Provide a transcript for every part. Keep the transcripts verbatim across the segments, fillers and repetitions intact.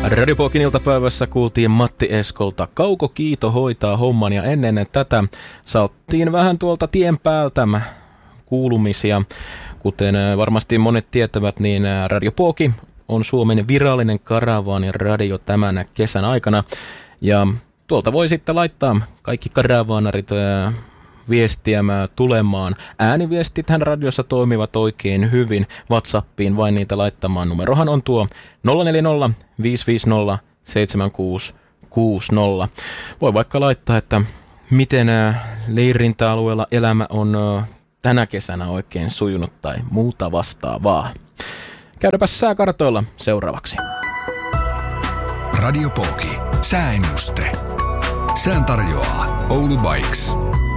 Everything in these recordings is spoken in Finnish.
Radio Pokin iltapäivässä kuultiin Matti Eskolta Kauko Kiito hoitaa homman, ja ennen tätä saattiin vähän tuolta tien päältä kuulumisia. Kuten varmasti monet tietävät, niin Radio Poki on Suomen virallinen karavaanin radio tämän kesän aikana. Ja tuolta voi sitten laittaa kaikki karavaanarit viestiä tulemaan. Ääniviestithän radiossa toimivat oikein hyvin. WhatsAppiin vain niitä laittamaan. Numerohan on tuo nolla neljä nolla viisi viisi nolla seitsemän kuusi kuusi nolla. Voi vaikka laittaa, että miten leirintäalueella elämä on tänä kesänä oikein sujunut tai muuta vastaavaa. Käydäpä sääkartoilla seuraavaksi. Radio Poki. Sääennuste. Sään tarjoaa Oulu Bikes.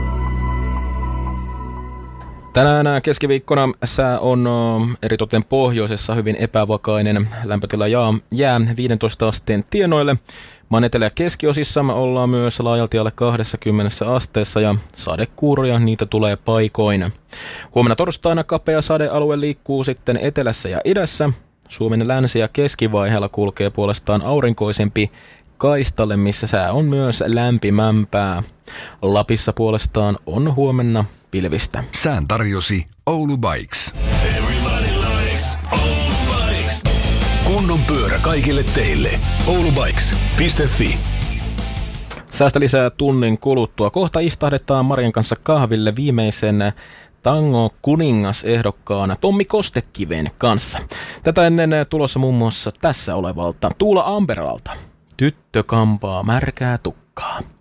Tänään keskiviikkona sää on eritoten pohjoisessa hyvin epävakainen. Lämpötila jää viisitoista asteen tienoille. Maan etelä- ja keskiosissa ollaan myös laajalti alle kaksikymmentä asteessa ja sadekuuroja niitä tulee paikoin. Huomenna torstaina kapea sadealue liikkuu sitten etelässä ja idässä. Suomen länsi- ja keskivaiheella kulkee puolestaan aurinkoisempi kaistalle, missä sää on myös lämpimämpää. Lapissa puolestaan on huomenna pilvistä. Sään tarjosi Oulu Bikes. Kunnon pyörä kaikille teille. oulubikes piste fi. Säästä lisää tunnin kuluttua. Kohta istahdetaan Marian kanssa kahville viimeisen Tango kuningasehdokkaana Tommi Kostekiven kanssa. Tätä ennen tulossa muun muassa tässä olevalta Tuula Amberalta. Tyttö kampaa märkää tukkaa.